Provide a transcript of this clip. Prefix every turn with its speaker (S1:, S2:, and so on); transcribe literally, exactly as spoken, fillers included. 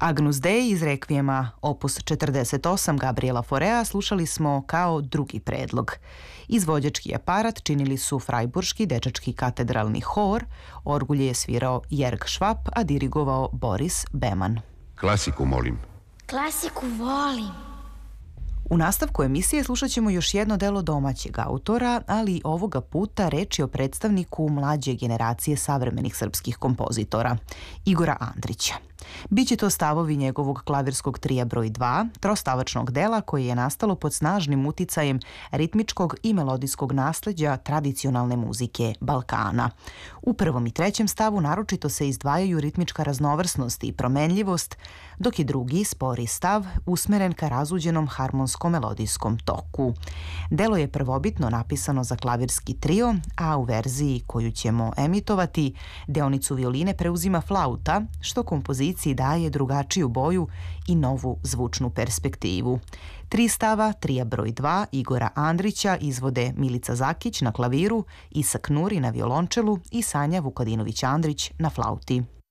S1: Agnus Dei iz Rekvijema opus četrdeset osam Gabriela Faurea slušali smo kao drugi predlog. Izvođački aparat činili su Frajburški dečački katedralni hor, orgulje je svirao Jerg Švab, a dirigovao Boris Beman.
S2: Klasiku molim.
S3: Klasiku volim.
S1: U nastavku emisije slušat ćemo još jedno delo domaćeg autora, ali ovoga puta reč je o predstavniku mlađe generacije savremenih srpskih kompozitora, Igora Andrića. Biće to stavovi njegovog klavirskog trija broj dva, trostavačnog dela koje je nastalo pod snažnim uticajem ritmičkog i melodijskog nasleđa tradicionalne muzike Balkana. U prvom i trećem stavu naročito se izdvajaju ritmička raznovrsnost i promenljivost, dok je drugi, spori stav, usmeren ka razuđenom harmonsko-melodijskom toku. Delo je prvobitno napisano za klavirski trio, a u verziji koju ćemo emitovati, deonicu violine preuzima flauta, što kompoziciji daje drugačiju boju i novu zvučnu perspektivu. Tri stava, trija broj dva Igora Andrića izvode Milica Zakić na klaviru, Isak Nuri na violončelu i Sanja Vukadinović-Andrić na flauti.